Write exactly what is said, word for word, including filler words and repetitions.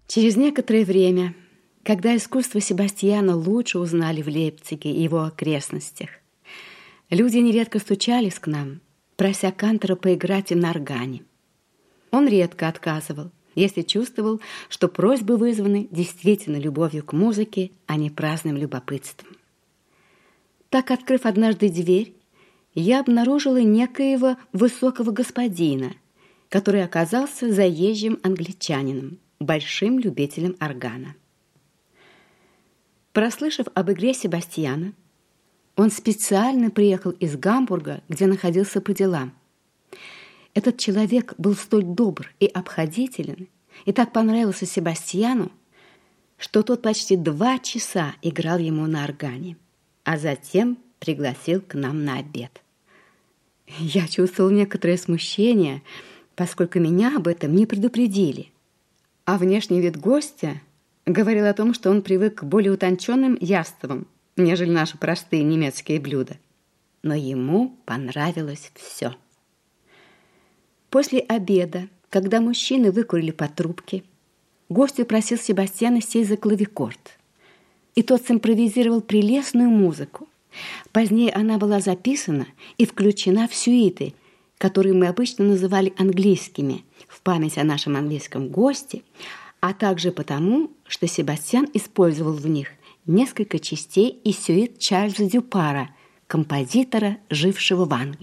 Через некоторое время, когда искусство Себастьяна лучше узнали в Лейпциге и его окрестностях, люди нередко стучались к нам, прося кантора поиграть им на органе. Он редко отказывал, если чувствовал, что просьбы вызваны действительно любовью к музыке, а не праздным любопытством. Так, открыв однажды дверь, я обнаружила некоего высокого господина, который оказался заезжим англичанином, большим любителем органа. Прослышав об игре Себастьяна, он специально приехал из Гамбурга, где находился по делам. Этот человек был столь добр и обходителен, и так понравился Себастьяну, что тот почти два часа играл ему на органе, а затем пригласил к нам на обед. Я чувствовал некоторое смущение, поскольку меня об этом не предупредили, а внешний вид гостя говорил о том, что он привык к более утонченным яствам, нежели наши простые немецкие блюда. Но ему понравилось все. После обеда, когда мужчины выкурили по трубке, гость просил Себастьяна сесть за клавикорд, и тот симпровизировал прелестную музыку. Позднее она была записана и включена в сюиты, которые мы обычно называли английскими, в память о нашем английском госте, а также потому, что Себастьян использовал в них несколько частей из сюит Чарльза Дюпара, композитора, жившего в Англии.